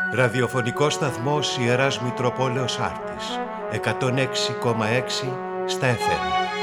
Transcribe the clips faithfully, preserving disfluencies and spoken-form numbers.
Ραδιοφωνικός σταθμός Ιεράς Μητροπόλεως Άρτης, εκατόν έξι κόμμα έξι στα εφ εμ.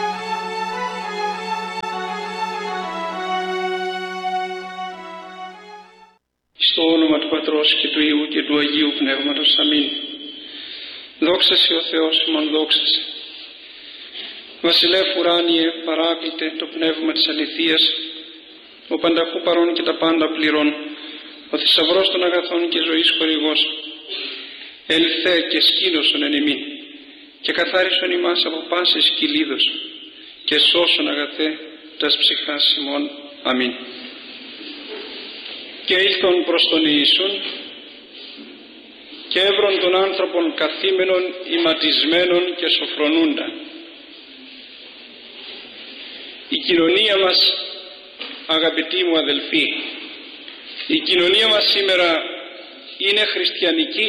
Στο όνομα του Πατρός και του Υιού και του Αγίου Πνεύματος. Αμήν. Δόξα σε ο Θεός ημών, δόξα σε. Βασιλεύ ουράνιε, παράκλητε το πνεύμα της αληθείας, ο πανταχού παρών και τα πάντα πληρών, ο θησαυρός των αγαθών και ζωής χορηγός, ελθέ και σκήνωσον εν ημίν, και καθάρισον ημάς από πάσης κυλίδος, και σώσον αγαθέ τας ψυχάς ημών. Αμήν. Και ήλθον προς τον Ιησούν, και έβρον των άνθρωπων καθήμενων, ηματισμένων και σοφρονούντα. Η κοινωνία μας, αγαπητοί μου αδελφοί, η κοινωνία μας σήμερα είναι χριστιανική?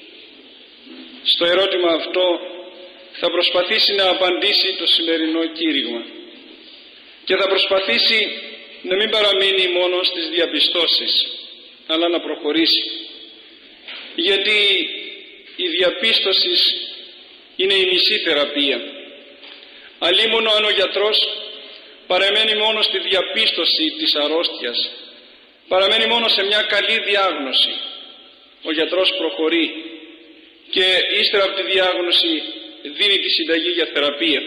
Στο ερώτημα αυτό θα προσπαθήσει να απαντήσει το σημερινό κήρυγμα και θα προσπαθήσει να μην παραμείνει μόνο στις διαπιστώσεις, αλλά να προχωρήσει, γιατί η διαπίστωση είναι η μισή θεραπεία. Αλίμονο αν ο γιατρός παραμένει μόνο στη διαπίστωση της αρρώστιας, παραμένει μόνο σε μια καλή διάγνωση, ο γιατρός προχωρεί και ύστερα από τη διάγνωση δίνει τη συνταγή για θεραπεία.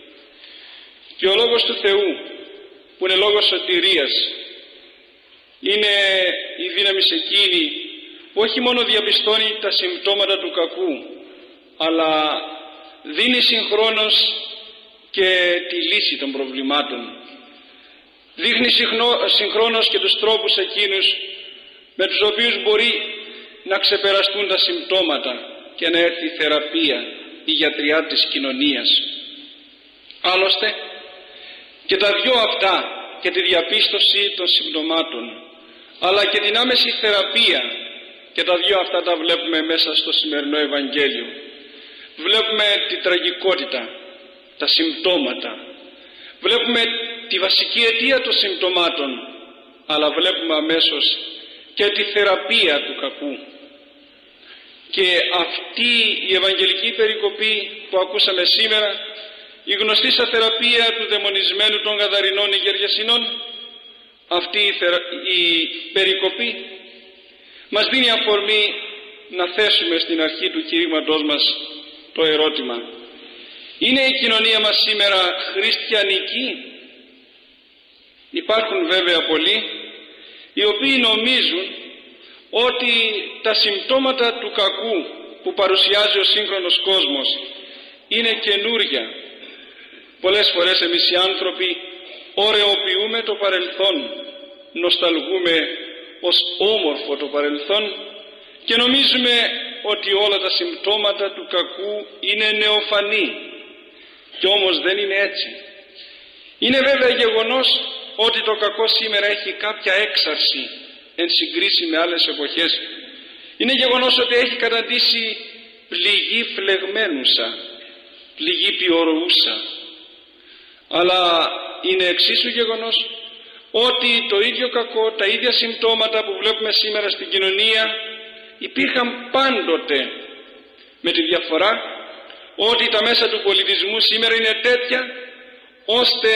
Και ο Λόγος του Θεού, που είναι λόγος σωτηρίας, είναι η δύναμη εκείνη που όχι μόνο διαπιστώνει τα συμπτώματα του κακού, αλλά δίνει συγχρόνως και τη λύση των προβλημάτων. Δείχνει συγχρόνως και τους τρόπους εκείνους με τους οποίους μπορεί να ξεπεραστούν τα συμπτώματα και να έρθει η θεραπεία, η γιατριά της κοινωνίας. Άλλωστε και τα δυο αυτά, και τη διαπίστωση των συμπτωμάτων αλλά και την άμεση θεραπεία, και τα δυο αυτά τα βλέπουμε μέσα στο σημερινό Ευαγγέλιο. Βλέπουμε την τραγικότητα, τα συμπτώματα, βλέπουμε τη βασική αιτία των συμπτωμάτων, αλλά βλέπουμε αμέσως και τη θεραπεία του κακού. Και αυτή η Ευαγγελική περικοπή που ακούσαμε σήμερα, η γνωστή σαν θεραπεία του δαιμονισμένου των Γαδαρινών Ιγεργεσινών, αυτή η, θερα... η περικοπή μας δίνει αφορμή να θέσουμε στην αρχή του κηρύγματός μας το ερώτημα: είναι η κοινωνία μας σήμερα χριστιανική? Υπάρχουν βέβαια πολλοί οι οποίοι νομίζουν ότι τα συμπτώματα του κακού που παρουσιάζει ο σύγχρονος κόσμος είναι καινούρια. Πολλές φορές εμείς οι άνθρωποι ωρεοποιούμε το παρελθόν, νοσταλγούμε ως όμορφο το παρελθόν και νομίζουμε ότι όλα τα συμπτώματα του κακού είναι νεοφανή. Και όμως δεν είναι έτσι. Είναι βέβαια γεγονός ότι το κακό σήμερα έχει κάποια έξαρση εν συγκρίση με άλλες εποχές. Είναι γεγονός ότι έχει καταντήσει πληγή φλεγμένουσα, πληγή πιωρούσα. Αλλά είναι εξίσου γεγονός ότι το ίδιο κακό, τα ίδια συμπτώματα που βλέπουμε σήμερα στην κοινωνία υπήρχαν πάντοτε, με τη διαφορά ότι τα μέσα του πολιτισμού σήμερα είναι τέτοια ώστε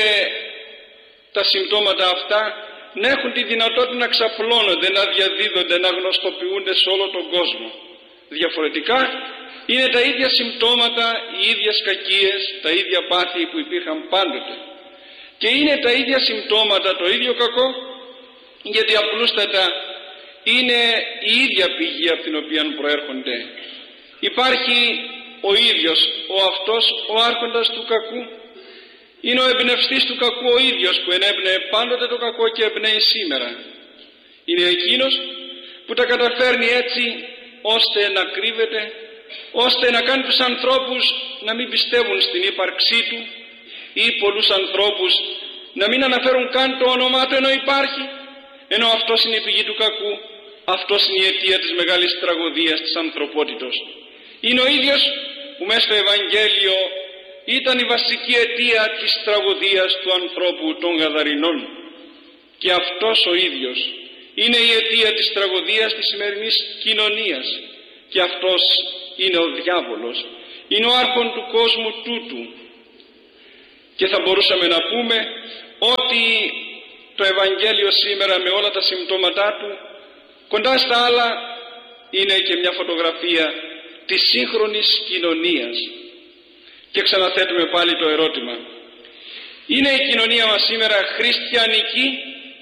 τα συμπτώματα αυτά να έχουν τη δυνατότητα να ξαπλώνονται, να διαδίδονται, να γνωστοποιούνται σε όλο τον κόσμο. Διαφορετικά είναι τα ίδια συμπτώματα, οι ίδιες κακίες, τα ίδια πάθη που υπήρχαν πάντοτε. Και είναι τα ίδια συμπτώματα, το ίδιο κακό, γιατί απλούστατα είναι η ίδια πηγή από την οποία προέρχονται. Υπάρχει ο ίδιος, ο αυτός, ο άρχοντας του κακού. Είναι ο εμπνευστής του κακού ο ίδιος που ενέπνεε πάντοτε το κακό και εμπνέει σήμερα. Είναι εκείνος που τα καταφέρνει έτσι ώστε να κρύβεται, ώστε να κάνει τους ανθρώπους να μην πιστεύουν στην ύπαρξή του, ή πολλούς ανθρώπους να μην αναφέρουν καν το όνομά του ενώ υπάρχει, ενώ αυτός είναι η πηγή του κακού, αυτός είναι η αιτία της μεγάλης τραγωδίας της ανθρωπότητος. Είναι ο ίδιος που μέσα στο Ευαγγέλιο ήταν η βασική αιτία της τραγωδίας του ανθρώπου των Γαδαρινών. Και αυτός ο ίδιος είναι η αιτία της τραγωδίας της σημερινής κοινωνίας και αυτός είναι ο διάβολος, είναι ο άρχον του κόσμου τούτου. Και θα μπορούσαμε να πούμε ότι το Ευαγγέλιο σήμερα με όλα τα συμπτώματά του, κοντά στα άλλα, είναι και μια φωτογραφία της σύγχρονης κοινωνίας. Και ξαναθέτουμε πάλι το ερώτημα: είναι η κοινωνία μας σήμερα χριστιανική?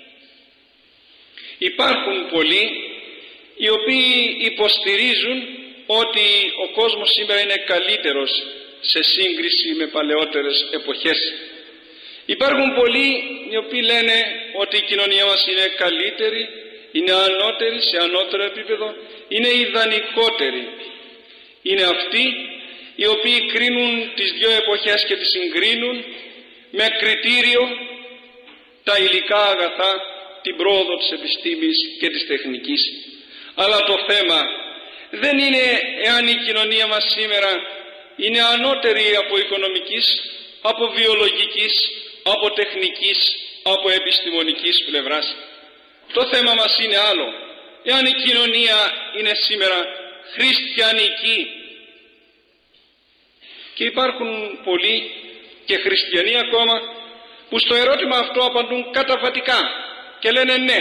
Υπάρχουν πολλοί οι οποίοι υποστηρίζουν ότι ο κόσμος σήμερα είναι καλύτερος σε σύγκριση με παλαιότερες εποχές. Υπάρχουν πολλοί οι οποίοι λένε ότι η κοινωνία μας είναι καλύτερη, είναι ανώτερη, σε ανώτερο επίπεδο, είναι ιδανικότερη. Είναι αυτοί οι οποίοι κρίνουν τις δύο εποχές και τις συγκρίνουν με κριτήριο τα υλικά αγαθά, την πρόοδο της επιστήμης και της τεχνικής. Αλλά το θέμα δεν είναι εάν η κοινωνία μας σήμερα είναι ανώτερη από οικονομικής, από βιολογικής, από τεχνικής, από επιστημονικής πλευράς. Το θέμα μας είναι άλλο. Εάν η κοινωνία είναι σήμερα χριστιανική. Και υπάρχουν πολλοί και χριστιανοί ακόμα που στο ερώτημα αυτό απαντούν καταφατικά και λένε ναι,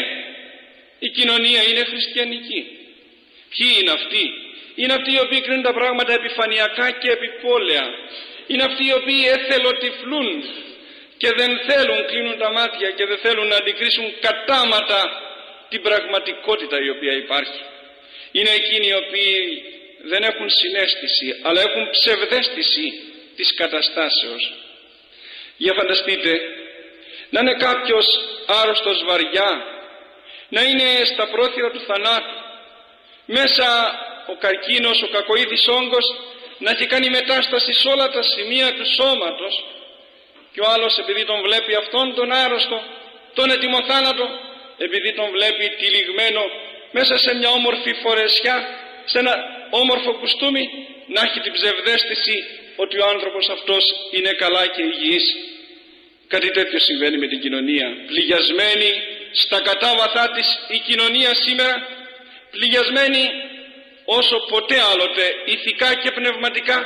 η κοινωνία είναι χριστιανική. Ποιοι είναι αυτοί? Είναι αυτοί οι οποίοι κρίνουν τα πράγματα επιφανειακά και επιπόλαια. Είναι αυτοί οι οποίοι εθελοτυφλούν και δεν θέλουν, κλείνουν τα μάτια και δεν θέλουν να αντικρίσουν κατάματα την πραγματικότητα η οποία υπάρχει. Είναι εκείνοι οι οποίοι δεν έχουν συναίσθηση, αλλά έχουν ψευδαίσθηση της καταστάσεως. Για φανταστείτε, να είναι κάποιος άρρωστος βαριά, να είναι στα πρόθυρα του θανάτου, μέσα ο καρκίνος, ο κακοήθης όγκος να έχει κάνει μετάσταση σε όλα τα σημεία του σώματος, και ο άλλος επειδή τον βλέπει αυτόν τον άρρωστο, τον ετοιμοθάνατο, επειδή τον βλέπει τυλιγμένο μέσα σε μια όμορφη φορεσιά, σε ένα όμορφο κουστούμι, να έχει την ψευδαίσθηση ότι ο άνθρωπος αυτός είναι καλά και υγιής. Κάτι τέτοιο συμβαίνει με την κοινωνία. Πληγιασμένη στα κατάβαθά της η κοινωνία σήμερα, πληγιασμένη όσο ποτέ άλλοτε ηθικά και πνευματικά.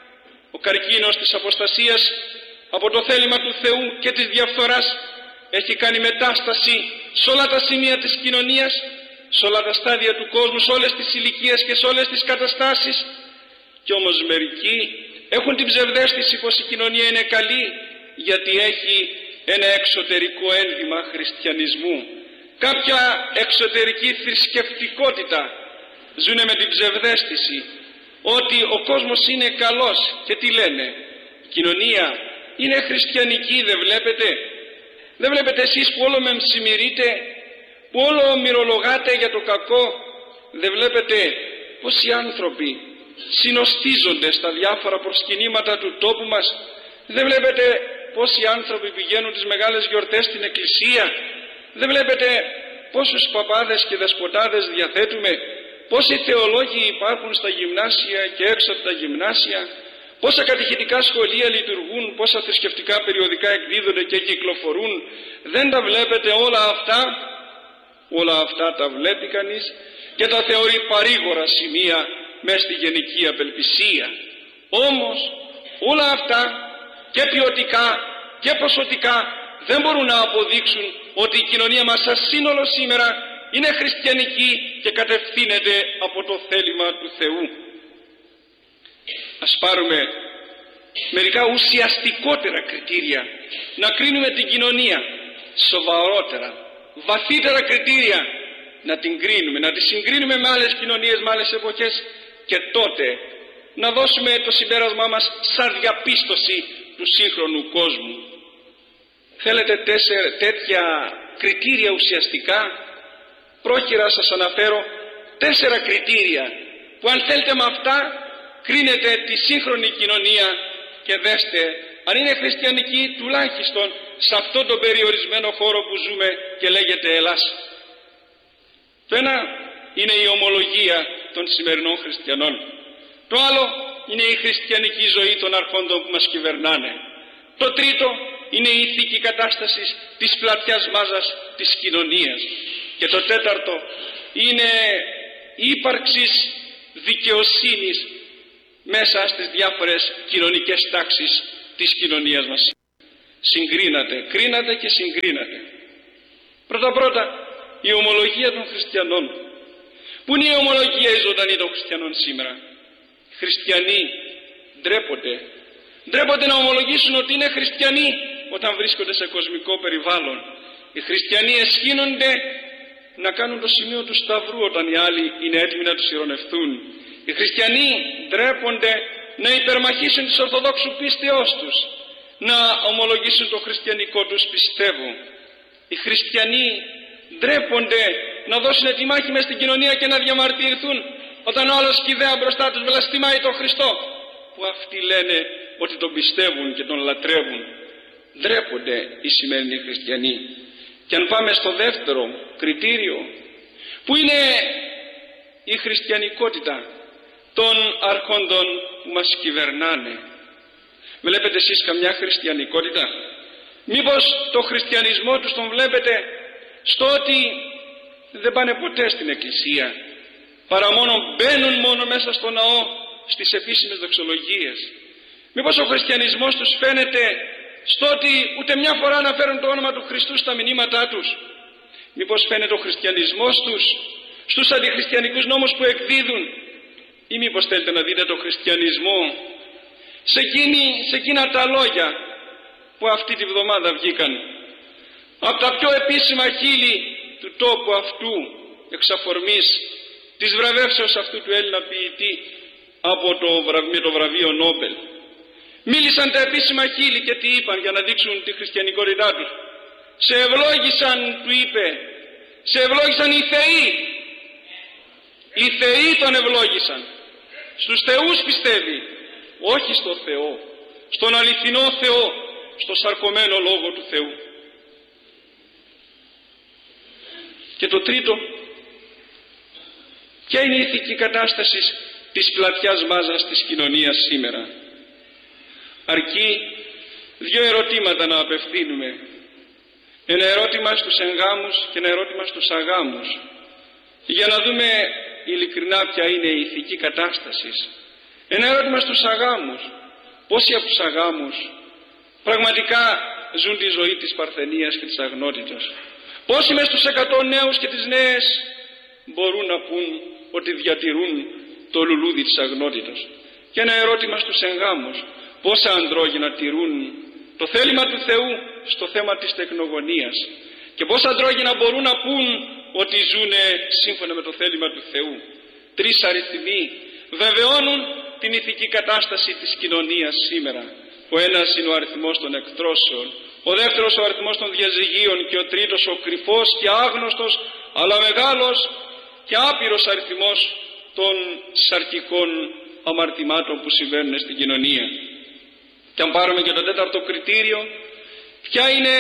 Ο καρκίνος της αποστασίας από το θέλημα του Θεού και της διαφθοράς έχει κάνει μετάσταση σε όλα τα σημεία της κοινωνίας, σε όλα τα στάδια του κόσμου, σε όλες τις ηλικίες και σε όλες τις καταστάσεις. Και όμως μερικοί έχουν την ψευδαίσθηση πως η κοινωνία είναι καλή γιατί έχει ένα εξωτερικό ένδυμα χριστιανισμού, κάποια εξωτερική θρησκευτικότητα. Ζουνε με την ψευδαίσθηση ότι ο κόσμος είναι καλός. Και τι λένε? Η κοινωνία είναι χριστιανική, δεν βλέπετε? Δεν βλέπετε εσείς που όλο μεμψημυρείτε, που όλο μυρολογάτε για το κακό? Δεν βλέπετε πως οι άνθρωποι συνοστίζονται στα διάφορα προσκυνήματα του τόπου μας? Δεν βλέπετε πως οι άνθρωποι πηγαίνουν τις μεγάλες γιορτές στην εκκλησία? Δεν βλέπετε πόσους παπάδες και δεσποτάδες διαθέτουμε? Πόσοι θεολόγοι υπάρχουν στα γυμνάσια και έξω από τα γυμνάσια? Πόσα κατηχητικά σχολεία λειτουργούν? Πόσα θρησκευτικά περιοδικά εκδίδονται και κυκλοφορούν? Δεν τα βλέπετε όλα αυτά? Όλα αυτά τα βλέπει κανείς και τα θεωρεί παρήγορα σημεία μέσα στη γενική απελπισία. Όμως όλα αυτά και ποιοτικά και ποσοτικά δεν μπορούν να αποδείξουν ότι η κοινωνία μας σαν σύνολο σήμερα είναι χριστιανική και κατευθύνεται από το θέλημα του Θεού. Ας πάρουμε μερικά ουσιαστικότερα κριτήρια να κρίνουμε την κοινωνία, σοβαρότερα, βαθύτερα κριτήρια να την κρίνουμε, να τη συγκρίνουμε με άλλες κοινωνίες, με άλλες εποχές, και τότε να δώσουμε το συμπέρασμά μας σαν διαπίστωση του σύγχρονου κόσμου. Θέλετε τέσσερα τέτοια κριτήρια ουσιαστικά? Πρόχειρα σας αναφέρω τέσσερα κριτήρια που αν θέλετε με αυτά κρίνετε τη σύγχρονη κοινωνία και δέστε αν είναι χριστιανική τουλάχιστον σε αυτόν τον περιορισμένο χώρο που ζούμε και λέγεται Ελλάς. Το ένα είναι η ομολογία των σημερινών χριστιανών. Το άλλο είναι η χριστιανική ζωή των αρχόντων που μας κυβερνάνε. Το τρίτο είναι η ηθική κατάσταση της πλατιάς μάζας της κοινωνίας. Και το τέταρτο είναι η ύπαρξη δικαιοσύνης μέσα στις διάφορες κοινωνικές τάξεις της κοινωνίας μας. Συγκρίνατε, κρίνατε και συγκρίνατε. Πρώτα πρώτα η ομολογία των χριστιανών. Πού είναι η ομολογία η ζωντανή των χριστιανών σήμερα? Οι χριστιανοί ντρέπονται. Ντρέπονται να ομολογήσουν ότι είναι χριστιανοί όταν βρίσκονται σε κοσμικό περιβάλλον. Οι χριστιανοί εσχύνονται να κάνουν το σημείο του σταυρού όταν οι άλλοι είναι έτοιμοι να τους ειρωνευτούν. Οι χριστιανοί ντρέπονται να υπερμαχήσουν της ορθοδόξου πίστεώς τους, να ομολογήσουν το χριστιανικό τους πιστεύω. Οι χριστιανοί ντρέπονται να δώσουν τη μάχη μες στην κοινωνία και να διαμαρτυρηθούν όταν ο άλλος κηδαία μπροστά τους βλαστημάει τον Χριστό, που αυτοί λένε ότι τον πιστεύουν και τον λατρεύουν. Ντρέπονται οι σημερινοί χριστιανοί. Και αν πάμε στο δεύτερο κριτήριο, που είναι η χριστιανικότητα των αρχόντων που μας κυβερνάνε. Βλέπετε εσείς καμιά χριστιανικότητα? Μήπως το χριστιανισμό τους τον βλέπετε στο ότι δεν πάνε ποτέ στην εκκλησία, παρά μόνο μπαίνουν μόνο μέσα στο ναό στις επίσημες δοξολογίες? Μήπως ο χριστιανισμός τους φαίνεται στο ότι ούτε μια φορά αναφέρουν το όνομα του Χριστού στα μηνύματά τους? Μήπως φαίνεται ο χριστιανισμός τους στους αντιχριστιανικούς νόμους που εκδίδουν? Ή μήπως θέλετε να δείτε το χριστιανισμό σε, εκείνη, σε εκείνα τα λόγια που αυτή τη βδομάδα βγήκαν από τα πιο επίσημα χείλη του τόπου αυτού, εξ αφορμής της βραβεύσεως αυτού του Έλληνα ποιητή από το βραβείο, το βραβείο Νόμπελ? Μίλησαν τα επίσημα χείλη και τι είπαν για να δείξουν τη χριστιανικότητά τους? Σε ευλόγησαν, του είπε, σε ευλόγησαν οι θεοί. Οι θεοί τον ευλόγησαν. Στους θεούς πιστεύει, όχι στο Θεό, στον αληθινό Θεό, στο σαρκωμένο Λόγο του Θεού. Και το τρίτο, ποια είναι η ηθική κατάσταση της πλατιάς μάζας της κοινωνίας σήμερα? Αρκεί δύο ερωτήματα να απευθύνουμε. Ένα ερώτημα στους εγγάμους και ένα ερώτημα στους αγάμους, για να δούμε ειλικρινά ποια είναι η ηθική κατάσταση. Ένα ερώτημα στους αγάμους. Πόσοι από τους αγάμους πραγματικά ζουν τη ζωή της παρθενίας και της αγνότητας? Πόσοι μες στους εκατό νέους και τις νέες μπορούν να πούν ότι διατηρούν το λουλούδι της αγνότητας? Και ένα ερώτημα στους εγγάμους. Πόσα αντρόγυνα τηρούν το θέλημα του Θεού στο θέμα της τεκνογωνίας? Και πόσα αντρόγυνα μπορούν να πούν ότι ζουν σύμφωνα με το θέλημα του Θεού? Τρεις αριθμοί βεβαιώνουν την ηθική κατάσταση της κοινωνίας σήμερα. Ο ένας είναι ο αριθμός των εκτρώσεων, ο δεύτερος ο αριθμός των διαζυγίων και ο τρίτος ο κρυφός και άγνωστος αλλά μεγάλος και άπειρος αριθμός των σαρκικών αμαρτημάτων που συμβαίνουν στην κοινωνία. Και αν πάρουμε και το τέταρτο κριτήριο, ποια είναι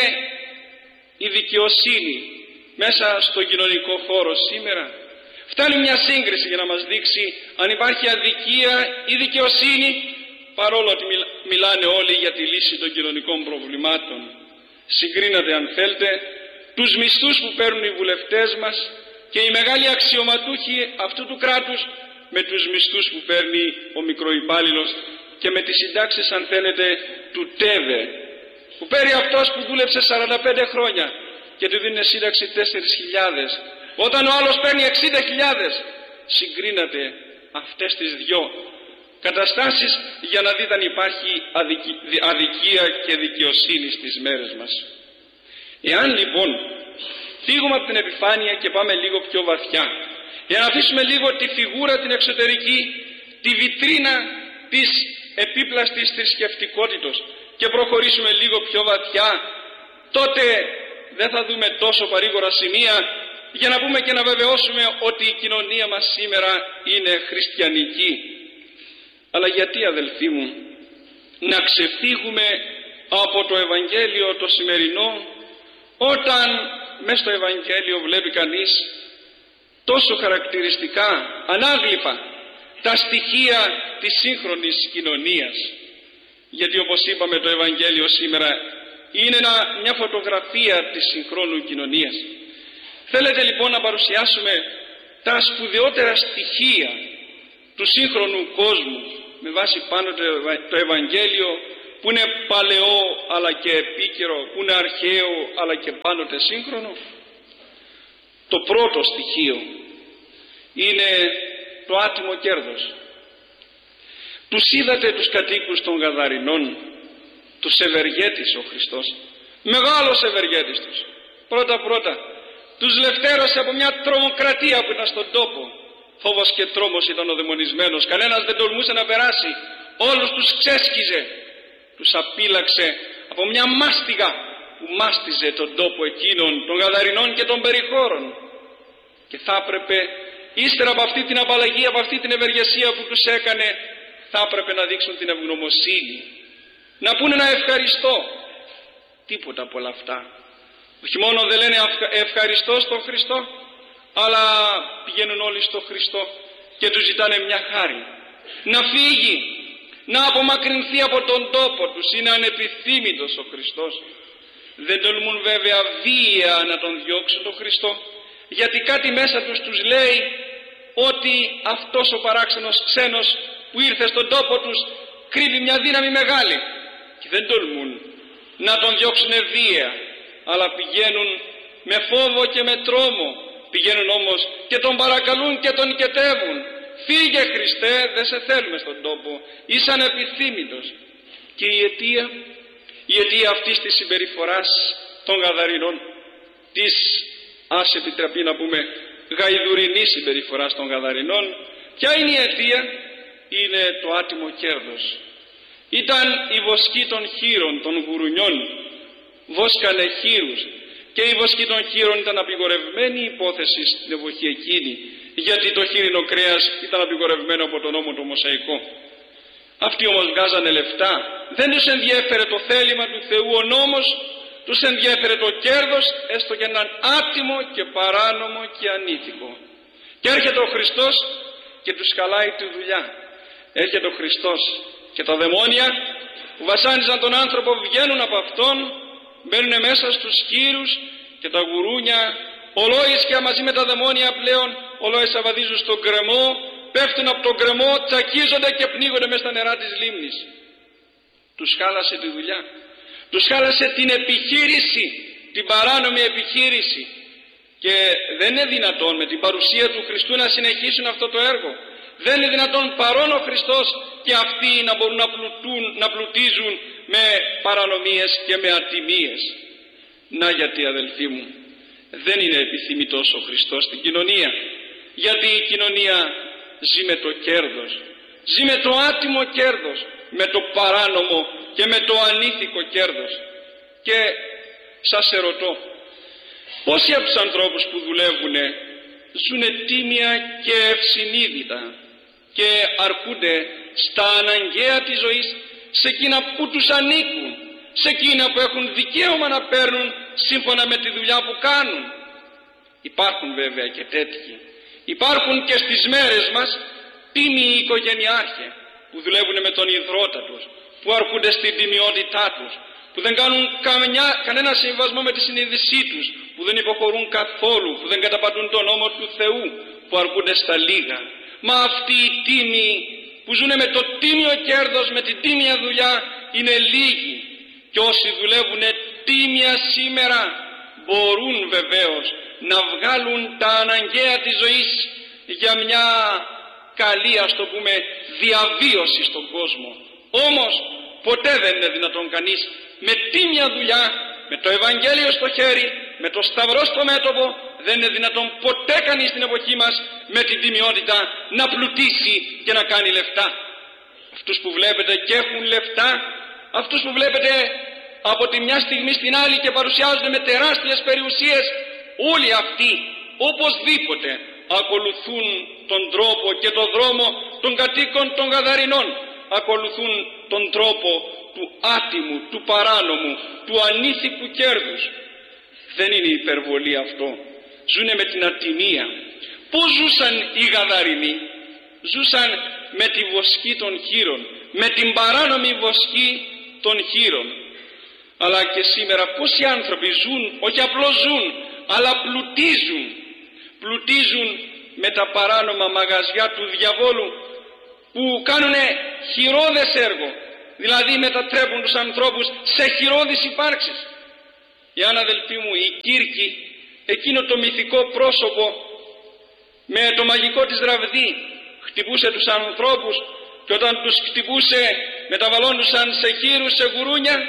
η δικαιοσύνη μέσα στο κοινωνικό χώρο σήμερα? Φτάνει μια σύγκριση για να μας δείξει αν υπάρχει αδικία ή δικαιοσύνη, παρόλο ότι μιλάνε όλοι για τη λύση των κοινωνικών προβλημάτων. Συγκρίνατε, αν θέλετε, τους μισθούς που παίρνουν οι βουλευτές μας και οι μεγάλοι αξιωματούχοι αυτού του κράτους με τους μισθούς που παίρνει ο μικροϊπάλληλος και με τις συντάξεις, αν θέλετε, του ΤΕΒΕ, που παίρνει αυτός που δούλεψε σαράντα πέντε χρόνια και του δίνει σύνταξη τέσσερις χιλιάδες, όταν ο άλλος παίρνει εξήντα χιλιάδες. Συγκρίνατε αυτές τις δυο καταστάσεις για να δείτε αν υπάρχει αδικία και δικαιοσύνη στις μέρες μας. Εάν λοιπόν φύγουμε από την επιφάνεια και πάμε λίγο πιο βαθιά, για να αφήσουμε λίγο τη φιγούρα την εξωτερική, τη βιτρίνα της επίπλαστης θρησκευτικότητος και προχωρήσουμε λίγο πιο βαθιά, τότε δεν θα δούμε τόσο παρήγορα σημεία για να πούμε και να βεβαιώσουμε ότι η κοινωνία μας σήμερα είναι χριστιανική. Αλλά γιατί, αδελφοί μου, να ξεφύγουμε από το Ευαγγέλιο το σημερινό, όταν μες στο Ευαγγέλιο βλέπει κανείς τόσο χαρακτηριστικά, ανάγλυφα, τα στοιχεία της σύγχρονης κοινωνίας? Γιατί όπως είπαμε, το Ευαγγέλιο σήμερα είναι ένα, μια φωτογραφία της συγχρόνου κοινωνίας. Θέλετε λοιπόν να παρουσιάσουμε τα σπουδαιότερα στοιχεία του σύγχρονου κόσμου με βάση πάνω το Ευαγγέλιο, που είναι παλαιό αλλά και επίκαιρο, που είναι αρχαίο αλλά και πάντοτε σύγχρονο? Το πρώτο στοιχείο είναι το άτιμο κέρδος. Τους είδατε τους κατοίκους των Γαδαρινών, τους ευεργέτης ο Χριστός, μεγάλος ευεργέτης τους. Πρώτα πρώτα τους λευτέρωσε από μια τρομοκρατία που ήταν στον τόπο. Φόβος και τρόμος ήταν ο δαιμονισμένος, κανένας δεν τολμούσε να περάσει, όλους τους ξέσκιζε, τους απείλαξε από μια μάστιγα που μάστιζε τον τόπο εκείνων των Γαδαρινών και των περιχώρων. Και θα έπρεπε ύστερα από αυτή την απαλλαγή, από αυτή την ευεργεσία που τους έκανε, θα έπρεπε να δείξουν την ευγνωμοσύνη, να πούνε ένα ευχαριστώ. Τίποτα από όλα αυτά. Όχι μόνο δεν λένε ευχαριστώ στον Χριστό, αλλά πηγαίνουν όλοι στον Χριστό και του ζητάνε μια χάρη, να φύγει, να απομακρυνθεί από τον τόπο τους. Είναι ανεπιθύμητος ο Χριστός. Δεν τολμούν βέβαια βία να τον διώξουν τον Χριστό, γιατί κάτι μέσα τους τους λέει ότι αυτός ο παράξενος ξένος που ήρθε στον τόπο τους κρύβει μια δύναμη μεγάλη, και δεν τολμούν να τον διώξουν βία, αλλά πηγαίνουν με φόβο και με τρόμο. Πηγαίνουν όμως και τον παρακαλούν και τον οικετεύουν. Φύγε Χριστέ, δεν σε θέλουμε στον τόπο, είσαι ανεπιθύμητος. Και η αιτία, η αιτία αυτής της συμπεριφοράς των Γαδαρινών, της, ας επιτραπεί να πούμε, γαϊδουρινής συμπεριφοράς των Γαδαρινών, ποια είναι η αιτία? Είναι το άτιμο κέρδος. Ήταν η βοσκή των χείρων, των γουρουνιών, βόσκανε χείρους, και η βοσκή των χείρων ήταν απειγορευμένη υπόθεση στην εποχή εκείνη, γιατί το χείρινο κρέας ήταν απειγορευμένο από τον νόμο το Μωσαϊκό. Αυτοί όμως βγάζανε λεφτά, δεν τους ενδιέφερε το θέλημα του Θεού ο νόμος, τους ενδιέφερε το κέρδος, έστω και έναν άτιμο και παράνομο και ανήθικο. Και έρχεται ο Χριστός και τους χαλάει τη δουλειά. Έρχεται ο Χριστός και τα δαιμόνια που βασάνιζαν τον άνθρωπο βγαίνουν από αυτόν, μπαίνουν μέσα στους χείρους, και τα γουρούνια ολόισκια μαζί με τα δαιμόνια πλέον ολόισια βαδίζουν στον γκρεμό, πέφτουν από τον γκρεμό, τσακίζονται και πνίγονται μέσα στα νερά της λίμνης. Τους χάλασε τη δουλειά, τους χάλασε την επιχείρηση, την παράνομη επιχείρηση. Και δεν είναι δυνατόν με την παρουσία του Χριστού να συνεχίσουν αυτό το έργο. Δεν είναι δυνατόν παρόν ο Χριστός και αυτοί να μπορούν να, πλουτούν, να πλουτίζουν με παρανομίες και με ατιμίες. Να γιατί, αδελφοί μου, δεν είναι επιθυμητός ο Χριστός στην κοινωνία, γιατί η κοινωνία ζει με το κέρδος, ζει με το άτιμο κέρδος, με το παράνομο και με το ανήθικο κέρδος. Και σας ερωτώ, πόσοι από τους ανθρώπους που δουλεύουν ζουν τίμια και ευσυνείδητα και αρκούνται στα αναγκαία της ζωής, σε εκείνα που τους ανήκουν, σε εκείνα που έχουν δικαίωμα να παίρνουν σύμφωνα με τη δουλειά που κάνουν? Υπάρχουν βέβαια και τέτοιοι. Υπάρχουν και στις μέρες μας τίμιοι οικογενειάρχοι που δουλεύουν με τον ιδρώτα τους, που αρκούνται στην τιμιότητά τους, που δεν κάνουν καμιά, κανένα συμβασμό με τη συνείδησή τους, που δεν υποχωρούν καθόλου, που δεν καταπατούν τον νόμο του Θεού, που αρκούνται στα λίγα. Μα αυτοί οι τίμοι που ζουν με το τίμιο κέρδος, με την τίμια δουλειά, είναι λίγοι. Και όσοι δουλεύουν τίμια σήμερα μπορούν βεβαίως να βγάλουν τα αναγκαία της ζωής για μια καλή, ας το πούμε, διαβίωση στον κόσμο. Όμως ποτέ δεν είναι δυνατόν κανείς με τίμια δουλειά, με το Ευαγγέλιο στο χέρι, με το σταυρό στο μέτωπο, δεν είναι δυνατόν ποτέ κανείς στην εποχή μας με την τιμιότητα να πλουτίσει και να κάνει λεφτά. Αυτούς που βλέπετε και έχουν λεφτά, αυτούς που βλέπετε από τη μια στιγμή στην άλλη και παρουσιάζονται με τεράστιες περιουσίες, όλοι αυτοί οπωσδήποτε ακολουθούν τον τρόπο και τον δρόμο των κατοίκων των Γαδαρινών, ακολουθούν τον τρόπο του άτιμου, του παράνομου, του ανήθικου κέρδους. Δεν είναι υπερβολή αυτό. Ζουνε με την ατιμία. Πώς ζούσαν οι Γαδαρινοί? Ζούσαν με τη βοσκή των χείρων, με την παράνομη βοσκή των χείρων. Αλλά και σήμερα πόσοι άνθρωποι ζουν, όχι απλώς ζουν, αλλά πλουτίζουν. Πλουτίζουν με τα παράνομα μαγαζιά του διαβόλου που κάνουν χειρόδες έργο, δηλαδή μετατρέπουν τους ανθρώπους σε χειρώδεις υπάρξεις. Εάν, αδελφοί μου, η Κύρκη, εκείνο το μυθικό πρόσωπο με το μαγικό της ραβδί, χτυπούσε τους ανθρώπους και όταν τους χτυπούσε μεταβαλλόντουσαν σε χείρους, σε γουρούνια,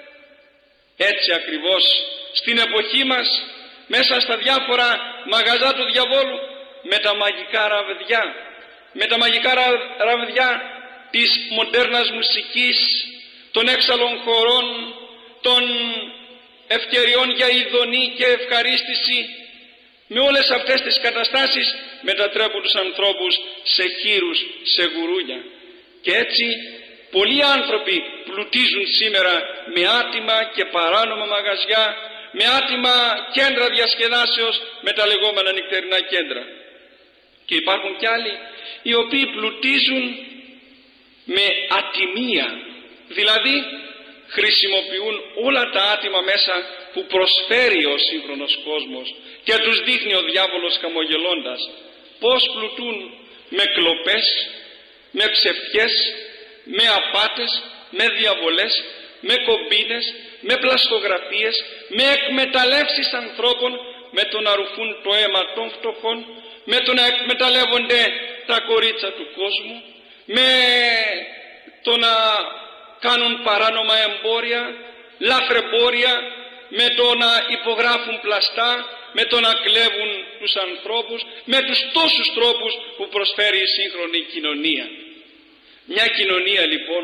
έτσι ακριβώς στην εποχή μας, μέσα στα διάφορα μαγαζά του διαβόλου, με τα μαγικά ραβδιά, με τα μαγικά ραβδιά της μοντέρνας μουσικής, των έξαλλων χορών, των ευκαιριών για ειδονή και ευχαρίστηση, με όλες αυτές τις καταστάσεις μετατρέπουν τους ανθρώπους σε χείρους, σε γουρούνια. Και έτσι πολλοί άνθρωποι πλουτίζουν σήμερα με άτιμα και παράνομα μαγαζιά, με άτιμα κέντρα διασκεδάσεως, με τα λεγόμενα νυχτερινά κέντρα. Και υπάρχουν κι άλλοι οι οποίοι πλουτίζουν με ατιμία, δηλαδή χρησιμοποιούν όλα τα άτιμα μέσα που προσφέρει ο σύγχρονος κόσμος και τους δείχνει ο διάβολος χαμογελώντας. Πώς πλουτούν? Με κλοπές, με ψευτιές, με απάτες, με διαβολές, με κομπίνες, με πλαστογραφίες, με εκμεταλλεύσεις ανθρώπων, με το να ρουφούν το αίμα των φτωχών, με το να εκμεταλλεύονται τα κορίτσα του κόσμου, με το να κάνουν παράνομα εμπόρια, λάθρεμπόρια, με το να υπογράφουν πλαστά, με το να κλέβουν τους ανθρώπους, με τους τόσους τρόπους που προσφέρει η σύγχρονη κοινωνία. Μια κοινωνία λοιπόν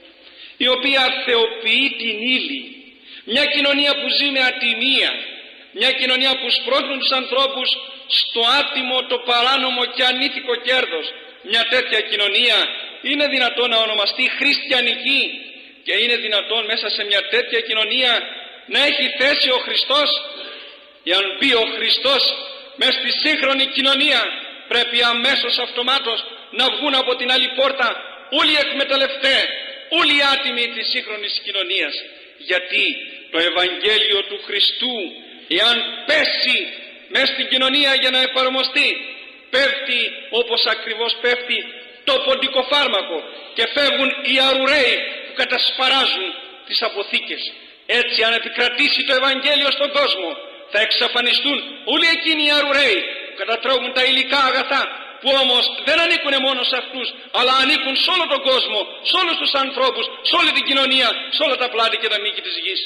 η οποία θεοποιεί την ύλη, μια κοινωνία που ζει με ατιμία, μια κοινωνία που σπρώχνουν τους ανθρώπους στο άτιμο, το παράνομο και ανήθικο κέρδος. Μια τέτοια κοινωνία είναι δυνατόν να ονομαστεί χριστιανική και είναι δυνατόν μέσα σε μια τέτοια κοινωνία να έχει θέση ο Χριστός? Εάν μπει ο Χριστός μέσα στη σύγχρονη κοινωνία, πρέπει αμέσως αυτομάτως να βγουν από την άλλη πόρτα όλοι οι εκμεταλλευτές, όλοι οι άτιμοι της σύγχρονης κοινωνίας. Γιατί το Ευαγγέλιο του Χριστού, εάν πέσει μέσα στην κοινωνία για να εφαρμοστεί, πέφτει όπως ακριβώς πέφτει το ποντικοφάρμακο και φεύγουν οι αρουραίοι που κατασπαράζουν τις αποθήκες. Έτσι, αν επικρατήσει το Ευαγγέλιο στον κόσμο, θα εξαφανιστούν όλοι εκείνοι οι αρουραίοι που κατατρώγουν τα υλικά αγαθά, που όμως δεν ανήκουν μόνο σε αυτούς, αλλά ανήκουν σε όλο τον κόσμο, σε όλους τους ανθρώπους, σε όλη την κοινωνία, σε όλα τα πλάτη και τα μήκη της γης.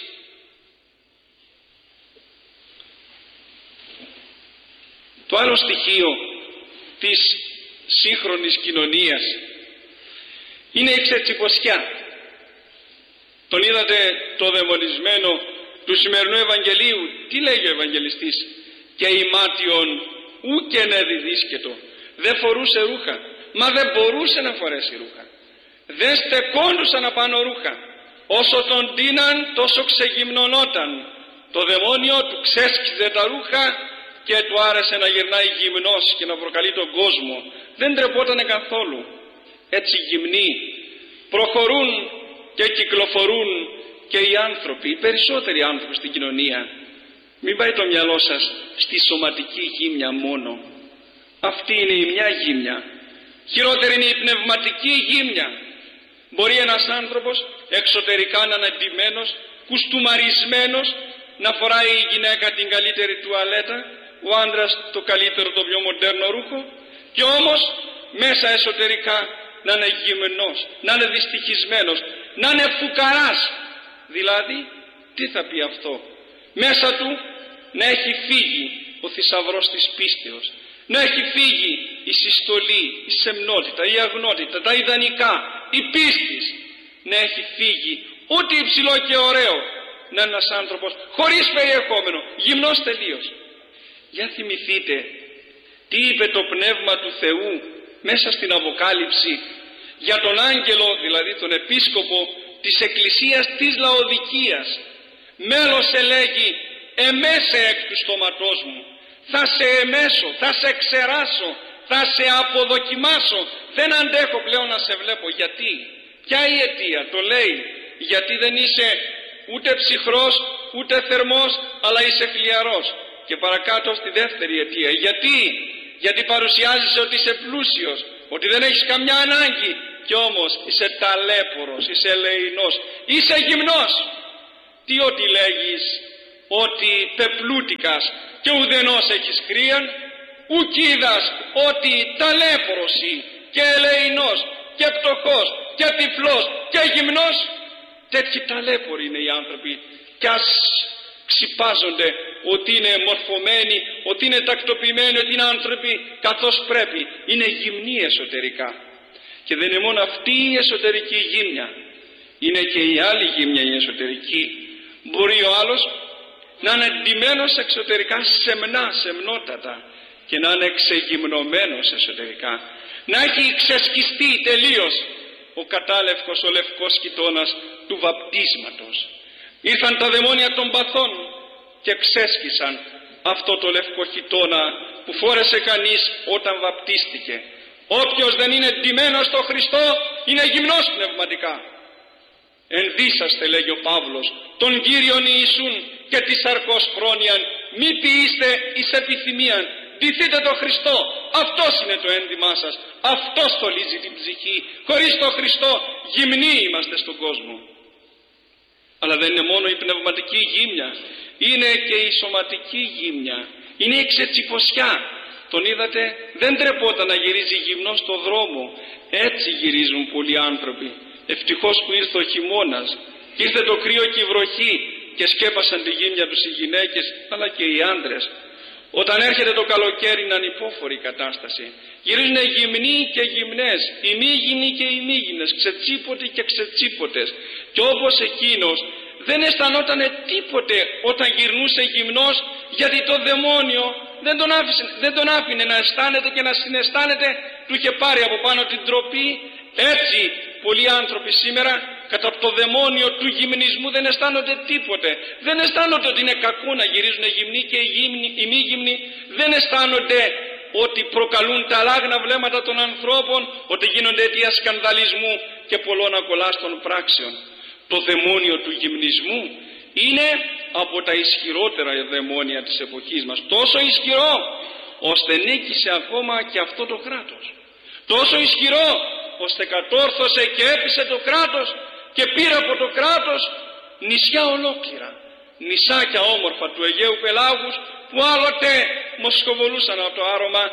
Το άλλο στοιχείο της σύγχρονης κοινωνίας είναι η ξετσιποσιά. Τον είδατε το δαιμονισμένο του σημερινού Ευαγγελίου? Τι λέγει ο Ευαγγελιστής? Και ημάτιον ούκεν εδιδίσκετο. Δεν φορούσε ρούχα, μα δεν μπορούσε να φορέσει ρούχα. Δεν στεκόντουσαν απάνω ρούχα. Όσο τον τίναν τόσο ξεγυμνωνόταν. Το δαιμόνιο του ξέσκιζε τα ρούχα και του άρεσε να γυρνάει γυμνός και να προκαλεί τον κόσμο. Δεν τρεπότανε καθόλου. Έτσι γυμνοί προχωρούν και κυκλοφορούν και οι άνθρωποι, οι περισσότεροι άνθρωποι στην κοινωνία. Μην πάει το μυαλό σας στη σωματική γύμνια μόνο. Αυτή είναι η μια γύμνια. Χειρότερη είναι η πνευματική γύμνια. Μπορεί ένας άνθρωπος εξωτερικά να είναι εντυμένος, κουστούμαρισμένος, να φοράει η γυναίκα την καλύτερη τουαλέτα, ο άντρας το καλύτερο, το πιο μοντέρνο ρούχο, και όμως μέσα εσωτερικά να είναι γυμνός, να είναι δυστυχισμένος, να είναι φουκαράς. Δηλαδή, τι θα πει αυτό? Μέσα του να έχει φύγει ο θησαυρός της πίστεως, να έχει φύγει η συστολή, η σεμνότητα, η αγνότητα, τα ιδανικά, η πίστης, να έχει φύγει ό,τι υψηλό και ωραίο, να είναι ένας άνθρωπος χωρίς περιεχόμενο, γυμνός τελείως. Για θυμηθείτε τι είπε το Πνεύμα του Θεού μέσα στην Αποκάλυψη για τον άγγελο, δηλαδή τον επίσκοπο της Εκκλησίας της Λαοδικίας. Μέλος ελέγει, εμέσε εκ του στόματός μου, θα σε εμέσω, θα σε εξεράσω, θα σε αποδοκιμάσω, δεν αντέχω πλέον να σε βλέπω. Γιατί? Ποια η αιτία? Το λέει γιατί δεν είσαι ούτε ψυχρός ούτε θερμός, αλλά είσαι χλιαρός. και παρακάτω στη δεύτερη αιτία. Γιατί? Γιατί παρουσιάζεις ότι είσαι πλούσιος, ότι δεν έχεις καμιά ανάγκη, κι όμως είσαι ταλέπορος, είσαι ελεεινός, είσαι γυμνός. Τι ότι λέγεις? Ότι πεπλούτικας και ουδενός έχεις κρίαν, ουκ είδας ότι ταλέπορος και ελεεινός και πτωχός και τυφλός και γυμνός. Τέτοιοι ταλέποροι είναι οι άνθρωποι, κι ας ξυπάζονται ότι είναι μορφωμένοι, ότι είναι τακτοποιημένοι, ότι είναι άνθρωποι καθώς πρέπει. Είναι γυμνοί εσωτερικά. Και δεν είναι μόνο αυτή η εσωτερική γύμνια, είναι και η άλλη γύμνια η εσωτερική. Μπορεί ο άλλος να είναι ντυμένος εξωτερικά σεμνά, σεμνότατα, και να είναι ξεγυμνωμένος εσωτερικά, να έχει ξεσκιστεί τελείως ο κατάλευκος, ο λευκός χιτώνας του βαπτίσματος. Ήρθαν τα δαιμόνια των παθών και ξέσκισαν αυτό το λευκό χιτώνα που φόρεσε κανείς όταν βαπτίστηκε. Όποιος δεν είναι ντυμένος στο Χριστό είναι γυμνός πνευματικά. Ενδύσαστε, λέγει ο Παύλος, τον Κύριον Ιησούν και τη σαρκός πρόνοιαν, μη ποιήστε εις επιθυμίαν, ντυθείτε το Χριστό. Αυτός είναι το ένδυμά σας, αυτός στολίζει την ψυχή. Χωρίς το Χριστό γυμνοί είμαστε στον κόσμο. Αλλά δεν είναι μόνο η πνευματική γύμνια, είναι και η σωματική γύμνια, είναι η ξετσιποσιά. Τον είδατε, δεν τρεπόταν να γυρίζει γυμνός στο δρόμο. Έτσι γυρίζουν πολλοί άνθρωποι. Ευτυχώς που ήρθε ο χειμώνας και ήρθε το κρύο και η βροχή και σκέπασαν τη γύμνια τους οι γυναίκες, αλλά και οι άντρες. Όταν έρχεται το καλοκαίρι είναι ανυπόφορη η κατάσταση. Γυρίζουν γυμνοί και γυμνές, ημίγυμνοι και ημίγυμνες, ξετσίποτοι και ξετσίποτες. Και όπως εκείνος δεν αισθανόταν τίποτε όταν γυρνούσε γυμνός, γιατί το δαιμόνιο δεν τον, άφησε, δεν τον άφηνε να αισθάνεται και να συναισθάνεται, του είχε πάρει από πάνω την τροπή. Έτσι πολλοί άνθρωποι σήμερα κατά το δαιμόνιο του γυμνισμού δεν αισθάνονται τίποτε. Δεν αισθάνονται ότι είναι κακό να γυρίζουν γυμνοί και οι μη γυμνοί. Δεν αισθάνονται ότι προκαλούν τα αλλάγνα βλέμματα των ανθρώπων, ότι γίνονται αιτία σκανδαλισμού και πολλών ακολάστων πράξεων. Το δαιμόνιο του γυμνισμού είναι από τα ισχυρότερα δαιμόνια της εποχής μας. Τόσο ισχυρό ώστε νίκησε ακόμα και αυτό το κράτος. Τόσο ισχυρό ώστε κατόρθωσε και έπεισε το κράτος και πήρε από το κράτος νησιά ολόκληρα. Νησάκια όμορφα του Αιγαίου Πελάγους που άλλοτε μοσχοβολούσαν από το άρωμα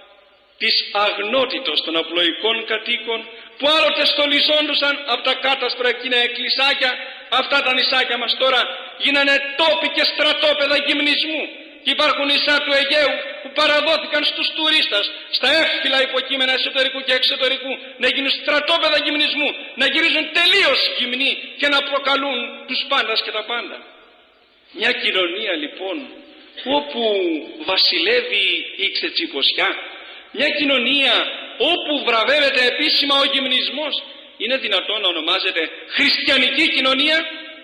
της αγνότητος των απλοϊκών κατοίκων, που άλλοτε στολιζόντουσαν από τα κάτασπρα εκείνα εκκλησάκια. Αυτά τα νησάκια μας τώρα γίνανε τόποι και στρατόπεδα γυμνισμού. Και υπάρχουν νησά του Αιγαίου που παραδόθηκαν στους τουρίστες, στα εύφυλα υποκείμενα εσωτερικού και εξωτερικού, να γίνουν στρατόπεδα γυμνισμού, να γυρίζουν τελείως γυμνοί και να προκαλούν τους πάντας και τα πάντα. Μια κοινωνία λοιπόν όπου βασιλεύει η ξετσιποσιά, μια κοινωνία όπου βραβεύεται επίσημα ο γυμνισμός, είναι δυνατόν να ονομάζεται χριστιανική κοινωνία?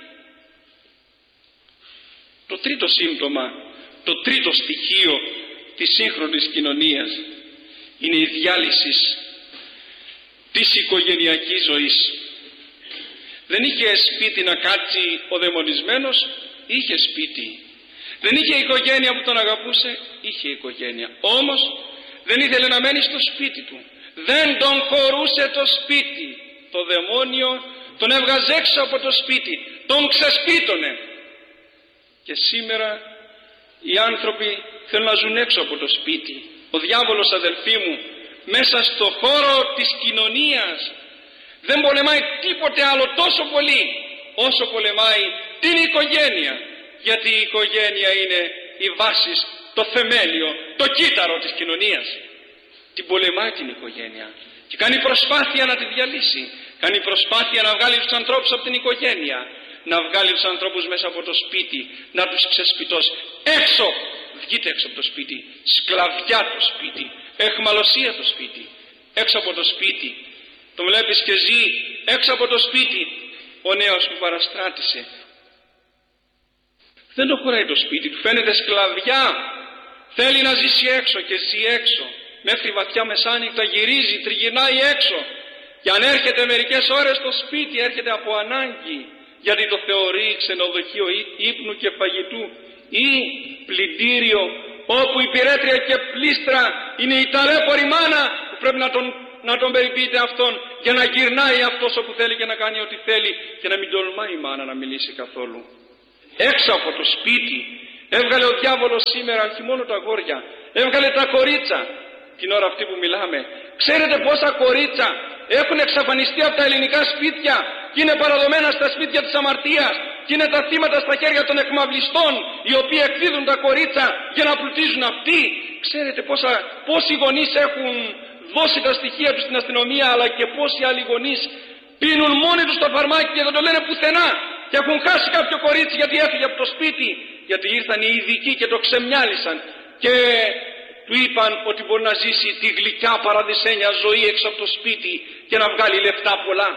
Το τρίτο σύμπτωμα, το τρίτο στοιχείο της σύγχρονης κοινωνίας είναι η διάλυση της οικογενειακής ζωής. Δεν είχε σπίτι να κάτσει ο δαιμονισμένος, είχε σπίτι. Δεν είχε οικογένεια που τον αγαπούσε, είχε οικογένεια. Όμως δεν ήθελε να μένει στο σπίτι του. Δεν τον χωρούσε το σπίτι. Το δαιμόνιο τον έβγαζε έξω από το σπίτι, τον ξεσπίτωνε. Και σήμερα οι άνθρωποι θέλουν να ζουν έξω από το σπίτι. Ο διάβολος, αδελφοί μου, μέσα στο χώρο της κοινωνίας δεν πολεμάει τίποτε άλλο τόσο πολύ όσο πολεμάει την οικογένεια. Γιατί η οικογένεια είναι η βάση, το θεμέλιο, το κύτταρο της κοινωνίας. Την πολεμάει την οικογένεια και κάνει προσπάθεια να τη διαλύσει. Κάνει προσπάθεια να βγάλει τους ανθρώπους από την οικογένεια, να βγάλει τους ανθρώπους μέσα από το σπίτι, να τους ξεσπιτώσει. Έξω! Βγείτε έξω από το σπίτι. Σκλαβιά το σπίτι. Εχμαλωσία το σπίτι. Έξω από το σπίτι. Τον βλέπεις και ζει έξω από το σπίτι. Ο νέος που παραστράτησε. Δεν το χωράει το σπίτι του. Φαίνεται σκλαβιά. Θέλει να ζήσει έξω και ζει έξω. Μέχρι βαθιά μεσάνυχτα γυρίζει, τριγυρνάει έξω. Και αν έρχεται μερικές ώρες στο σπίτι, έρχεται από ανάγκη. Γιατί το θεωρεί ξενοδοχείο ύπνου και φαγητού ή πλυντήριο, όπου η πυρέτρια και πλήστρα είναι η ταλέπορη μάνα που πρέπει να τον, να τον περιποιείται αυτόν για να γυρνάει αυτός όπου θέλει και να κάνει ό,τι θέλει και να μην τολμάει η μάνα να μιλήσει καθόλου. Έξω από το σπίτι έβγαλε ο διάβολος σήμερα όχι μόνο τα αγόρια, έβγαλε τα κορίτσα την ώρα αυτή που μιλάμε. Ξέρετε πόσα κορίτσα έχουν εξαφανιστεί από τα ελληνικά σπίτια και είναι παραδομένα στα σπίτια της αμαρτίας και είναι τα θύματα στα χέρια των εκμαυλιστών, οι οποίοι εκδίδουν τα κορίτσα για να πλουτίζουν αυτοί. Ξέρετε πόσα, πόσοι γονείς έχουν δώσει τα στοιχεία τους στην αστυνομία, αλλά και πόσοι άλλοι γονείς πίνουν μόνοι τους το φαρμάκι και δεν το λένε πουθενά και έχουν χάσει κάποιο κορίτσι γιατί έφυγε από το σπίτι, γιατί ήρθαν οι ειδικοί και το ξεμιάλισαν και του είπαν ότι μπορεί να ζήσει τη γλυκιά παραδεισένια ζωή έξω από το σπίτι και να βγάλει λεφτά πολλά.